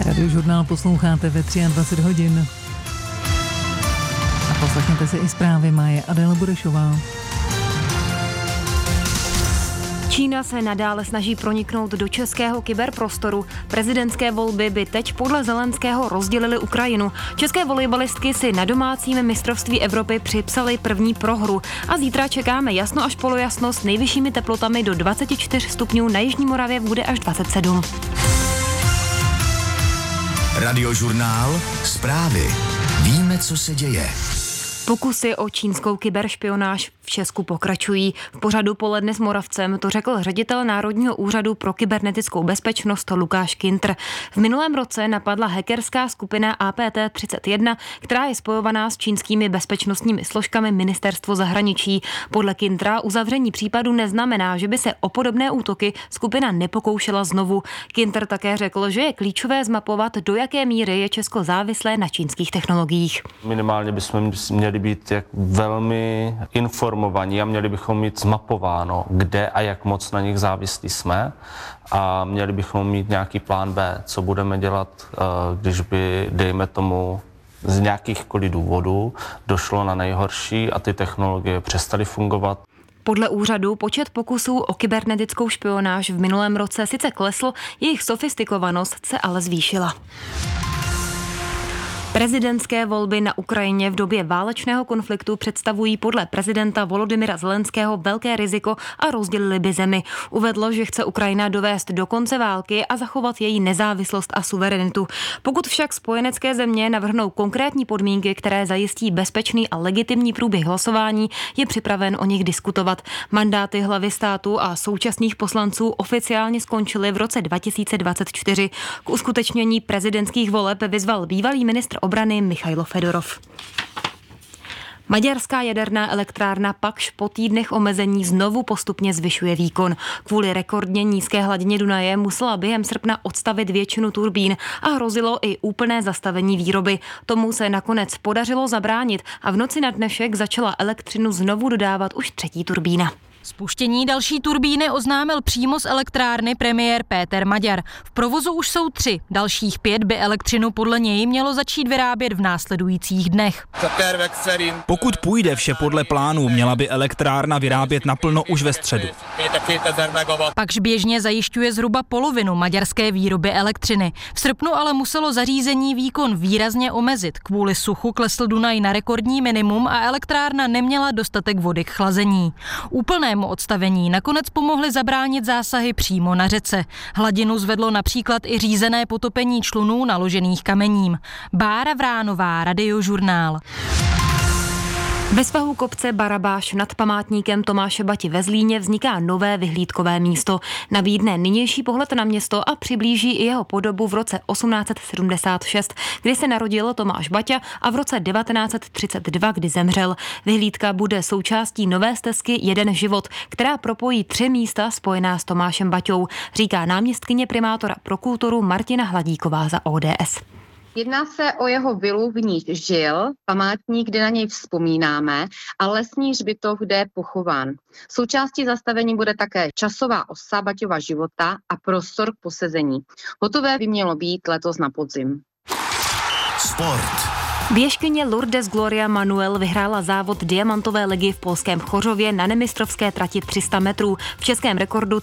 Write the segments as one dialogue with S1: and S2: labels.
S1: Radiožurnál posloucháte ve 23 hodin. A poslechněte si i zprávy, má je Adela Burešová.
S2: Čína se nadále snaží proniknout do českého kyberprostoru. Prezidentské volby by teď podle Zelenského rozdělily Ukrajinu. České volejbalistky si na domácím mistrovství Evropy připsaly první prohru. A zítra čekáme jasno až polojasno s nejvyššími teplotami do 24 stupňů, na Jižní Moravě bude až 27.
S3: Radiožurnál, zprávy. Víme, co se děje.
S2: Pokusy o čínskou kyberšpionáž v Česku pokračují. V pořadu Poledne s Moravcem to řekl ředitel Národního úřadu pro kybernetickou bezpečnost Lukáš Kintr. V minulém roce napadla hackerská skupina APT31, která je spojovaná s čínskými bezpečnostními složkami Ministerstvo zahraničí. Podle Kintra uzavření případu neznamená, že by se o podobné útoky skupina nepokoušela znovu. Kintr také řekl, že je klíčové zmapovat, do jaké míry je Česko závislé na čínských technologiích.
S4: Minimálně bychom měli být velmi informovaní a měli bychom mít zmapováno, kde a jak moc na nich závislí jsme, a měli bychom mít nějaký plán B, co budeme dělat, když by, dejme tomu, z nějakýchkoliv důvodů došlo na nejhorší a ty technologie přestaly fungovat.
S2: Podle úřadu počet pokusů o kybernetickou špionáž v minulém roce sice klesl, jejich sofistikovanost se ale zvýšila. Prezidentské volby na Ukrajině v době válečného konfliktu představují podle prezidenta Volodymyra Zelenského velké riziko a rozdělili by zemi. Uvedlo, že chce Ukrajina dovést do konce války a zachovat její nezávislost a suverenitu. Pokud však spojenecké země navrhnou konkrétní podmínky, které zajistí bezpečný a legitimní průběh hlasování, je připraven o nich diskutovat. Mandáty hlavy státu a současných poslanců oficiálně skončily v roce 2024. K uskutečnění prezidentských voleb vyzval bývalý ministr obrany Michailo Fedorov. Maďarská jaderná elektrárna Pakš po týdnech omezení znovu postupně zvyšuje výkon. Kvůli rekordně nízké hladině Dunaje musela během srpna odstavit většinu turbín a hrozilo i úplné zastavení výroby. Tomu se nakonec podařilo zabránit a v noci na dnešek začala elektřinu znovu dodávat už třetí turbína.
S5: Spuštění další turbíny oznámil přímo z elektrárny premiér Péter Maďar. V provozu už jsou 3, dalších 5 by elektřinu podle něj mělo začít vyrábět v následujících dnech.
S6: Pokud půjde vše podle plánu, měla by elektrárna vyrábět naplno už ve středu.
S5: Pakš běžně zajišťuje zhruba polovinu maďarské výroby elektřiny. V srpnu ale muselo zařízení výkon výrazně omezit. Kvůli suchu klesl Dunaj na rekordní minimum a elektrárna neměla dostatek vody k chlazení. Úplnému odstavení nakonec pomohly zabránit zásahy přímo na řece. Hladinu zvedlo například i řízené potopení člunů naložených kamením. Bára Vránová, Radiožurnál.
S2: Ve svahu kopce Barabáš nad památníkem Tomáše Bati ve Zlíně vzniká nové vyhlídkové místo. Nabídne nynější pohled na město a přiblíží i jeho podobu v roce 1876, kdy se narodil Tomáš Baťa, a v roce 1932, kdy zemřel. Vyhlídka bude součástí nové stezky Jeden život, která propojí 3 místa spojená s Tomášem Baťou, říká náměstkyně primátora pro kulturu Martina Hladíková za ODS.
S7: Jedná se o jeho vilu, v níž žil, památník, kde na něj vzpomínáme, a lesní hřbitov, kde je pochován. Součástí zastavení bude také časová osa Baťova života a prostor k posezení. Hotové by mělo být letos na podzim.
S3: Sport.
S2: Běžkyně Lourdes Gloria Manuel vyhrála závod diamantové ligy v polském Chořově na nemistrovské trati 300 metrů v českém rekordu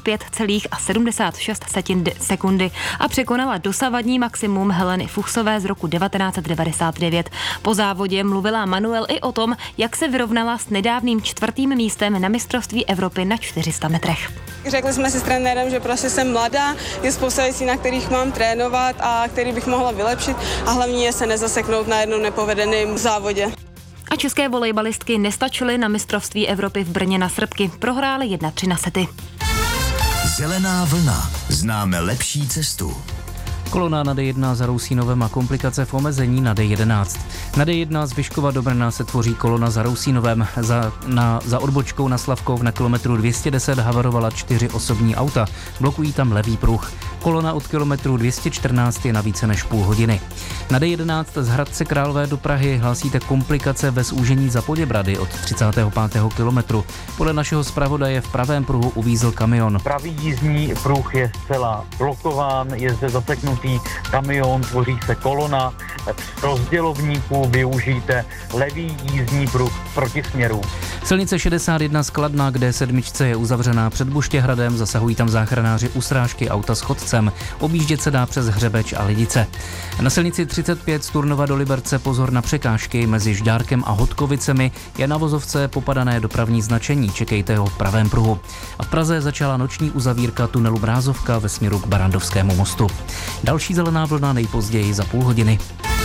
S2: 35,76 sekundy a překonala dosavadní maximum Heleny Fuchsové z roku 1999. Po závodě mluvila Manuel i o tom, jak se vyrovnala s nedávným 4. místem na mistrovství Evropy na 400 metrech.
S8: Řekli jsme si s trenérem, že prostě jsem mladá, je spousta věcí, na kterých mám trénovat a který bych mohla vylepšit, a hlavně je se nezaseknout na jednom nepovedeném závodě.
S2: A české volejbalistky nestačily na mistrovství Evropy v Brně na Srbky. Prohrály 1-3 na sety.
S3: Zelená vlna. Známe lepší cestu.
S9: Kolona na D1 za Rousínovem a komplikace v omezení na D11. Na D1 z Vyškova do Brna se tvoří kolona za Rousínovem. Za odbočkou na Slavkov na kilometru 210 havarovala 4 osobní auta. Blokují tam levý pruh. Kolona od kilometru 214 je na více než půl hodiny. Na D11 z Hradce Králové do Prahy hlásíte komplikace ve zúžení za Poděbrady od 35. kilometru. Podle našeho zpravodaje v pravém pruhu uvízl kamion.
S10: Pravý jízdní pruh je zcela blokován, je zde zaseknutý kamion, tvoří se kolona. V rozdělovníku využijte levý jízdní pruh proti směru.
S9: Silnice 61 z Kladna, kde sedmičce je uzavřená před Buštěhradem, zasahují tam záchranáři u srážky auta s chodcem. Objíždět se dá přes Hřebeč a Lidice. Na silnici 35 z Turnova do Liberce pozor na překážky mezi Žďárkem a Hodkovicemi, je na vozovce popadané dopravní značení, čekejte ho v pravém pruhu. A v Praze začala noční uzavírka tunelu Brázovka ve směru k Barandovskému mostu. Další zelená vlna nejpozději za půl hodiny.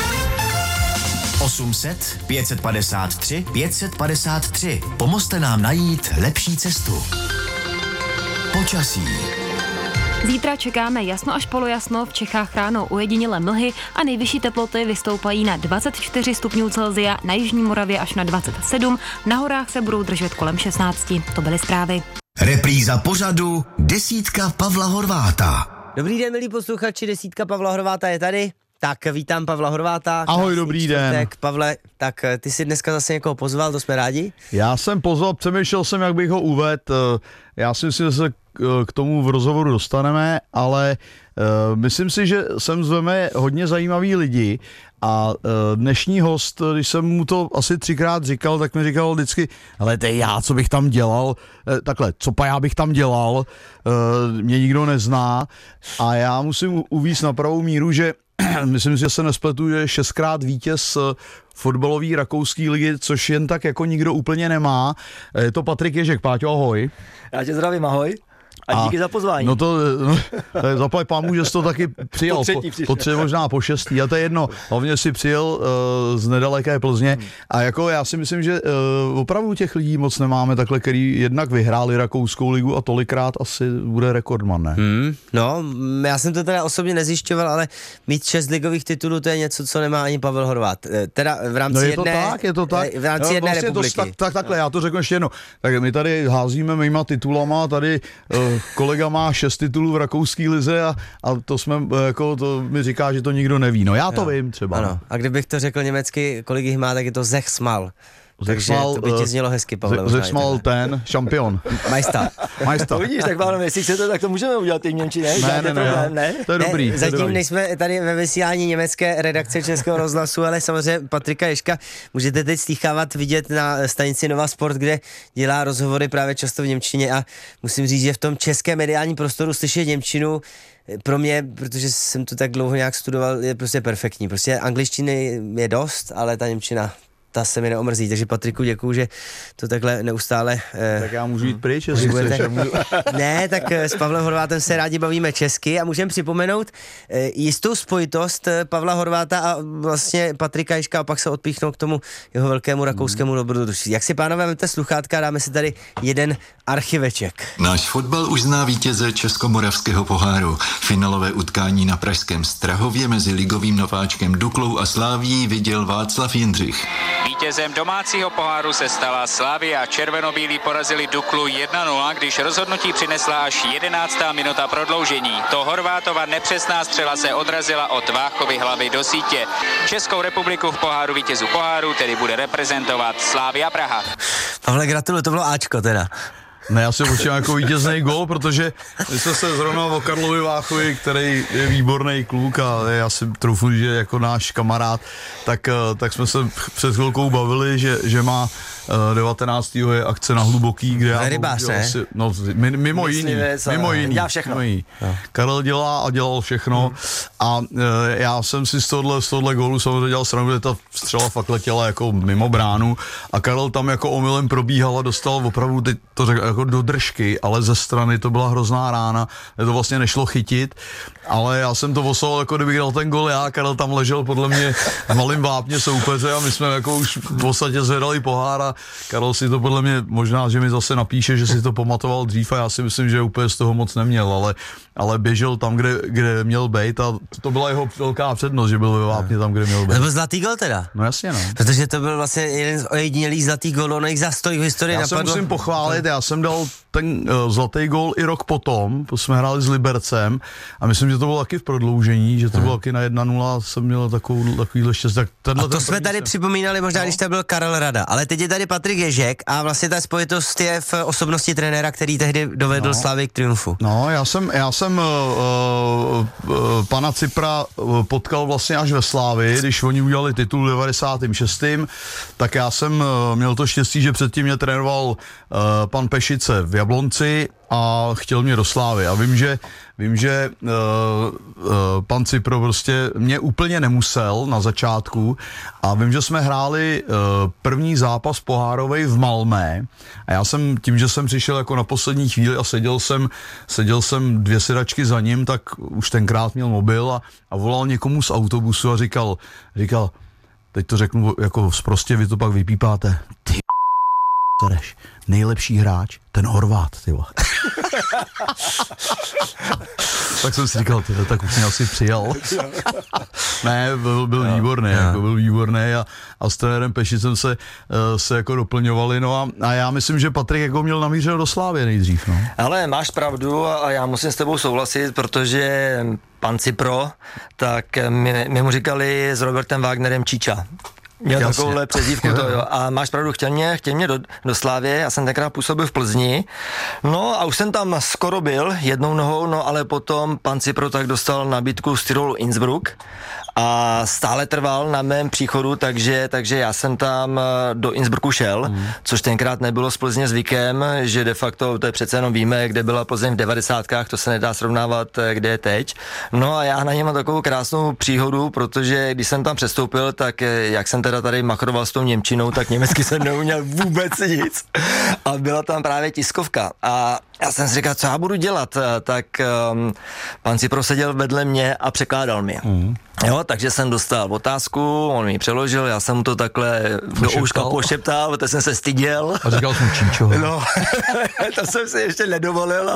S3: 800 553 553. Pomozte nám najít lepší cestu. Počasí.
S2: Zítra čekáme jasno až polojasno, v Čechách ráno ojedinělé mlhy a nejvyšší teploty vystoupají na 24 stupňů Celsia, na jižní Moravě až na 27, na horách se budou držet kolem 16. To byly zprávy.
S3: Repríza pořadu Desítka Pavla Horváta.
S11: Dobrý den, milí posluchači, Desítka Pavla Horváta je tady. Tak vítám Pavla Horváta.
S12: Ahoj, dobrý den.
S11: Pavle, tak ty jsi dneska zase někoho pozval, to jsme rádi.
S12: Já jsem pozval, přemýšlel jsem, jak bych ho uvedl. Já si myslím, že se k tomu v rozhovoru dostaneme, ale myslím si, že sem zveme hodně zajímavý lidi a dnešní host, když jsem mu to asi 3krát říkal, tak mi říkal vždycky, hele, to je já, co bych tam dělal, takhle, co pa já bych tam dělal, mě nikdo nezná a já musím uvést na pravou míru, že myslím si, že se nespletu, že 6krát vítěz fotbalový rakouský ligy, což jen tak jako nikdo úplně nemá. Je to Patrik Ježek. Páťo, ahoj.
S13: Já tě zdravím, ahoj. A díky za pozvání.
S12: No to zaplať pámu, že jsi to taky přijel. Po třetí, možná po šestý, a to je jedno. Hlavně si přijel z nedaleké Plzně. A jako já si myslím, že opravdu těch lidí moc nemáme takhle, který jednak vyhráli rakouskou ligu a tolikrát asi bude rekordman, ne?
S11: No, já jsem to teda osobně nezjišťoval, ale mít 6 ligových titulů, to je něco, co nemá ani Pavel Horvát. Teda v rámci
S12: je to tak.
S11: V rámci jedné
S12: vlastně
S11: republiky.
S12: Takhle, já to řeknu ještě jedno. Tak my tady házíme mýma titulama, tady kolega má 6 titulů v rakouské lize a to jsme, jako to mi říká, že to nikdo neví. No já to vím třeba.
S11: Ano. A kdybych to řekl německy, kolik jich má, tak je to Zechsmal. Takže to by ti znělo hezky, Pavle.
S12: Zechsmal ten šampion.
S11: Majsta.
S13: To vidíš, tak Pavle, jestli chcete, tak to můžeme udělat i v němčině.
S12: Ne. To je dobrý.
S11: Zatím nejsme tady ve vysílání německé redakce Českého rozhlasu, ale samozřejmě Patrika Ježka můžete teď slýchávat, vidět na stanici Nova Sport, kde dělá rozhovory právě často v němčině a musím říct, že v tom českém mediálním prostoru slyšet němčinu pro mě, protože jsem to tak dlouho nějak studoval, je prostě perfektní. Prostě angličtiny je dost, ale ta němčina, ta se mi neomrzí, takže Patriku děkuju, že to takhle neustále...
S12: Tak já můžu jít pryč, jestli chceš.
S11: Ne, tak s Pavlem Horvátem se rádi bavíme česky a můžeme připomenout jistou spojitost Pavla Horváta a vlastně Patrika Ježka a pak se odpíchnout k tomu jeho velkému rakouskému dobrodružství. Jak si, pánové, vemte sluchátka, dáme si tady jeden archiveček.
S14: Náš fotbal už zná vítěze Českomoravského poháru. Finálové utkání na pražském Strahově mezi ligovým nováčkem Duklou a Slávií viděl Václav Jindřich.
S15: Vítězem domácího poháru se stala Slavia. Červenobílí porazili Duklu 1-0, když rozhodnutí přinesla až 11. minuta prodloužení. To Horvátova nepřesná střela se odrazila od Váchovy hlavy do sítě. Českou republiku v poháru vítězů poháru tedy bude reprezentovat Slavia Praha.
S11: Pavle, gratuluju, to bylo Ačko teda.
S12: Ne, já si počítám jako vítězný gól, protože my jsme se zrovna o Karlovi Váchovi, který je výborný kluk a já si troufnu, že jako náš kamarád, tak jsme se před chvilkou bavili, že má 19. je akce na Hluboký, kde já...
S11: Rybář, ne?
S12: Asi, no, mimo jiný.
S11: Dělá všechno.
S12: Karel dělá a dělal všechno a já jsem si z tohohle gólu samozřejmě dělal srandu, že ta střela fakt letěla jako mimo bránu a Karel tam jako omylem probíhal a dostal opravdu, teď to řekl, jako do držky, ale ze strany to byla hrozná rána, to vlastně nešlo chytit, ale já jsem to oslal, jako kdybych dal ten gól já, Karel tam ležel podle mě v malým vápně soupeře a my jsme jako už v podstatě zvedali pohár Karel si to podle mě možná, že mi zase napíše, že si to pamatoval dřív a já si myslím, že úplně z toho moc neměl, ale běžel tam, kde měl být a to byla jeho velká přednost, že byl ve Vápně tam, kde měl být.
S11: To byl zlatý gol teda?
S12: No jasně, no.
S11: Protože to byl vlastně jeden z ojedinělých zlatých gólů, za stojí v historii
S12: Já
S11: napadlo.
S12: se musím pochválit, já jsem dal ten zlatý gól i rok potom, jsme hráli s Libercem a myslím, že to bylo taky v prodloužení, že to bylo taky na 1-0, jsem měl takovýhle štěstí.
S11: A to jsme tady připomínali možná, když to byl Karel Rada, ale teď je tady Patrik Ježek a vlastně ta spojitost je v osobnosti trenéra, který tehdy dovedl Slavii k triumfu.
S12: No, já jsem pana Cipra potkal vlastně až ve Slávii, když oni udělali titul v 96. tak já jsem měl to štěstí, že předtím mě trénoval pan Pešice v Jablonci a chtěl mě do Slávy. A vím, že pan Cipro prostě mě úplně nemusel na začátku a vím, že jsme hráli první zápas pohárovej v Malmé a já jsem tím, že jsem přišel jako na poslední chvíli a seděl jsem 2 sedačky za ním, tak už tenkrát měl mobil a volal někomu z autobusu a říkal, teď to řeknu jako sprostě, vy to pak vypípáte, ty Tereš, nejlepší hráč, ten Horvát, ty vole. Tak jsem si říkal, tak už mě asi přijal. Ne, byl výborný, jako byl výborný a s trenérem Pešicem se jako doplňovali, no a já myslím, že Patrik jako měl namířeno do Slávy nejdřív, no.
S13: Ale máš pravdu a já musím s tebou souhlasit, protože pan Cipro, tak my mu říkali s Robertem Wagnerem Číča. Měl takovouhle přezdívku, to jo. A máš pravdu, chtěl mě do Slávie, já jsem tenkrát působil v Plzni, no a už jsem tam skoro byl jednou nohou, no ale potom pan Cipro tak dostal nabídku z Tyrolu Innsbruck a stále trval na mém příchodu, takže já jsem tam do Innsbrucku šel, což tenkrát nebylo z Plzně zvykem, že de facto, to je přece jenom víme, kde byla Plzeň v 90kách, to se nedá srovnávat, kde je teď. No a já na něm mám takovou krásnou příhodu, protože když jsem tam přestoupil, tak jak jsem teda tady machroval s tou němčinou, tak německy jsem neuměl vůbec nic. A byla tam právě tiskovka. A já jsem si říkal, co já budu dělat, tak pan Cipro seděl vedle mě a překládal mi. Jo, takže jsem dostal otázku, on mi přeložil, já jsem mu to takhle do uška pošeptal, protože jsem se styděl.
S12: A říkal jsem Číčo.
S13: No, to jsem si ještě nedovolil,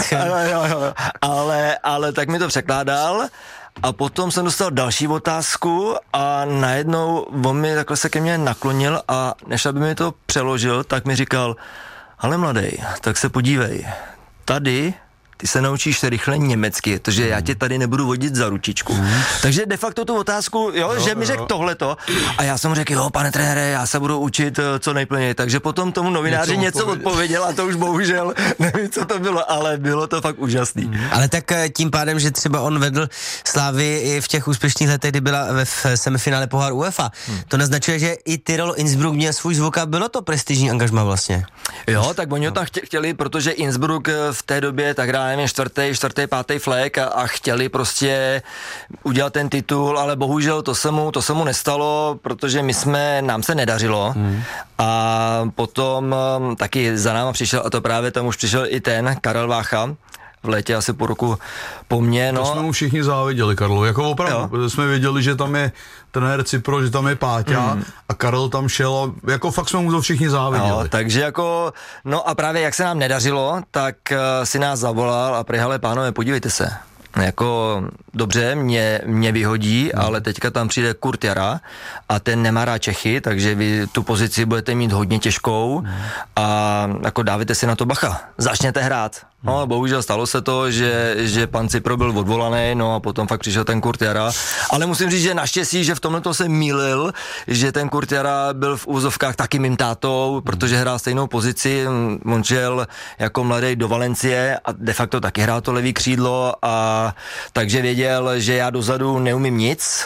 S13: ale tak mi to překládal. A potom jsem dostal další otázku a najednou on mi takhle se ke mně naklonil a než aby mi to přeložil, tak mi říkal, ale mladej, tak se podívej, tady ty se naučíš rychle německy, protože já tě tady nebudu vodit za ručičku. Takže de facto tu otázku, že mi řekl tohleto a já jsem mu řekl, jo, pane trenére, já se budu učit co nejplněji. Takže potom tomu novináři něco odpověděl a to už bohužel nevím, co to bylo, ale bylo to fakt úžasný.
S11: Ale tak tím pádem, že třeba on vedl Slávii i v těch úspěšných letech, kdy byla v semifinále poháru UEFA, to naznačuje, že i Tyrol Innsbruck měl svůj zvuk a bylo to prestižní angažmá vlastně.
S13: Jo, tak oni ho tam chtěli, protože Innsbruck v té době tak hráli čtvrtý, pátý flek a chtěli prostě udělat ten titul, ale bohužel to se mu nestalo, protože nám se nedařilo a potom taky za náma přišel, a to právě tam už přišel i ten Karel Vácha, v létě asi po roku po mně, no.
S12: To jsme mu všichni záviděli, Karlu, jako opravdu, protože jsme věděli, že tam je trenér Cipro, že tam je Páťa a Karel tam šel a jako fakt jsme mu to všichni záviděli.
S13: No, takže jako, no a právě jak se nám nedařilo, tak si nás zavolal a prý, hele pánové, podívejte se. Jako dobře, mě vyhodí, ale teďka tam přijde Kurt Jara a ten nemá rád Čechy, takže vy tu pozici budete mít hodně těžkou a jako dávajte si na to bacha, začněte hrát. No, bohužel stalo se to, že pan Cipro byl odvolaný, no a potom fakt přišel ten Kurt Jara. Ale musím říct, že naštěstí, že v tomhle se mýlil, že ten Kurt Jara byl v úzovkách taky mým tátou, protože hrál stejnou pozici, on šel jako mladý do Valencie a de facto taky hrál to levý křídlo a takže věděl, že já dozadu neumím nic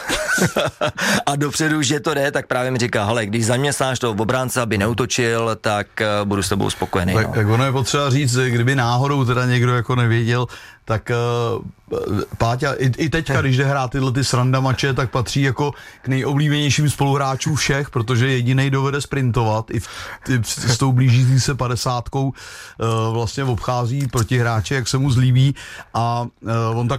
S13: a dopředu, že to jde, tak právě mi říká, hele, když zaměstnáš toho obránce, aby neutočil, tak budu s tebou spokojený.
S12: Tak ono je potřeba říct, kdyby náhodou teda někdo jako nevěděl, tak Páťa i teďka, když jde hrát tyhle ty sranda mače, tak patří jako k nejoblíbenějším spoluhráčům všech, protože jedinej dovede sprintovat i s tou blížící se 50 vlastně obchází protihráče, jak se mu zlíbí a on tak